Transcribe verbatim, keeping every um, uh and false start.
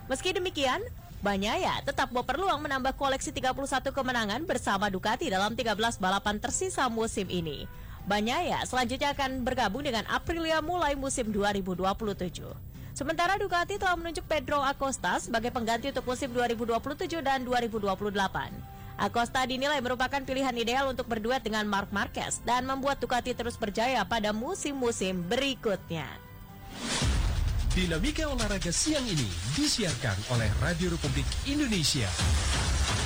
Meski demikian, Bagnaia tetap berpeluang menambah koleksi tiga puluh satu kemenangan bersama Ducati dalam tiga belas balapan tersisa musim ini. Bagnaia selanjutnya akan bergabung dengan Aprilia mulai musim dua ribu dua puluh tujuh. Sementara Ducati telah menunjuk Pedro Acosta sebagai pengganti untuk musim dua ribu dua puluh tujuh dan dua ribu dua puluh delapan. Acosta dinilai merupakan pilihan ideal untuk berduet dengan Marc Marquez dan membuat Ducati terus berjaya pada musim-musim berikutnya. Dinamika olahraga siang ini disiarkan oleh Radio Republik Indonesia.